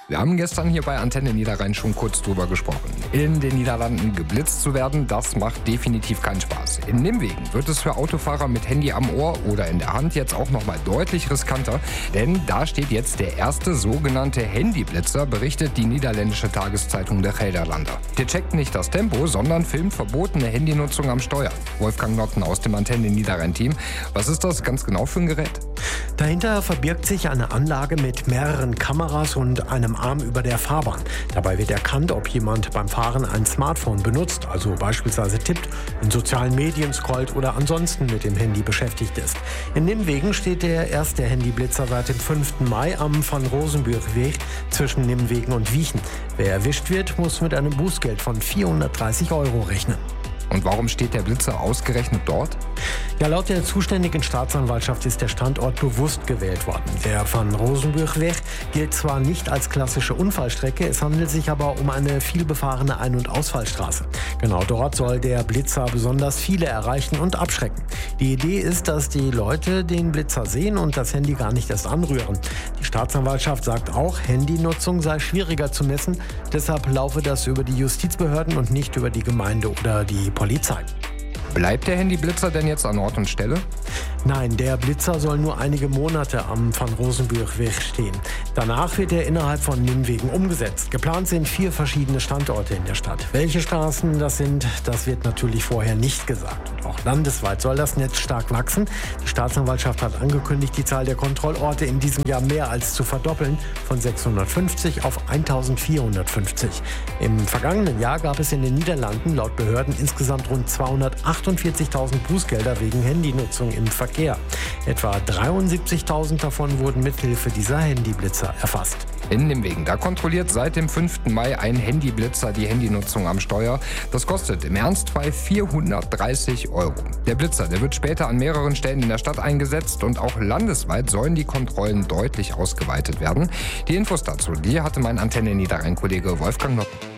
Wir haben gestern hier bei Antenne Niederrhein schon kurz drüber gesprochen. In den Niederlanden geblitzt zu werden, das macht definitiv keinen Spaß. In Nimwegen wird es für Autofahrer mit Handy am Ohr oder in der Hand jetzt auch nochmal deutlich riskanter, denn da steht jetzt der erste sogenannte Handyblitzer, berichtet die niederländische Tageszeitung De Gelderlander. Der checkt nicht das Tempo, sondern filmt verbotene Handynutzung am Steuer. Wolfgang Notten aus dem Antenne Niederrhein-Team. Was ist das ganz genau für ein Gerät? Dahinter verbirgt sich eine Anlage mit mehreren Kameras und einem Arm über der Fahrbahn. Dabei wird erkannt, ob jemand beim Fahren ein Smartphone benutzt, also beispielsweise tippt, in sozialen Medien scrollt oder ansonsten mit dem Handy beschäftigt ist. In Nimwegen steht der erste Handyblitzer seit dem 5. Mai am Van Rosenburgweg zwischen Nimwegen und Wijchen. Wer erwischt wird, muss mit einem Bußgeld von 430 € rechnen. Und warum steht der Blitzer ausgerechnet dort? Ja, laut der zuständigen Staatsanwaltschaft ist der Standort bewusst gewählt worden. Der Van Rosenburgweg gilt zwar nicht als klassische Unfallstrecke, es handelt sich aber um eine vielbefahrene Ein- und Ausfallstraße. Genau dort soll der Blitzer besonders viele erreichen und abschrecken. Die Idee ist, dass die Leute den Blitzer sehen und das Handy gar nicht erst anrühren. Die Staatsanwaltschaft sagt auch, Handynutzung sei schwieriger zu messen, deshalb laufe das über die Justizbehörden und nicht über die Gemeinde oder die Polizei. Bleibt der Handyblitzer denn jetzt an Ort und Stelle? Nein, der Blitzer soll nur einige Monate am Van Rosenburgweg stehen. Danach wird er innerhalb von Nimwegen umgesetzt. Geplant sind 4 verschiedene Standorte in der Stadt. Welche Straßen das sind, das wird natürlich vorher nicht gesagt. Und auch landesweit soll das Netz stark wachsen. Die Staatsanwaltschaft hat angekündigt, die Zahl der Kontrollorte in diesem Jahr mehr als zu verdoppeln, von 650 auf 1450. Im vergangenen Jahr gab es in den Niederlanden laut Behörden insgesamt rund 248.000 Bußgelder wegen Handynutzung im Verkehr. Etwa 73.000 davon wurden mithilfe dieser Handyblitzer erfasst. In Nimwegen, da kontrolliert seit dem 5. Mai ein Handyblitzer die Handynutzung am Steuer. Das kostet im Ernstfall 430 €. Der Blitzer, der wird später an mehreren Stellen in der Stadt eingesetzt und auch landesweit sollen die Kontrollen deutlich ausgeweitet werden. Die Infos dazu, die hatte mein Antenne Niederrhein-Kollege Wolfgang Notten.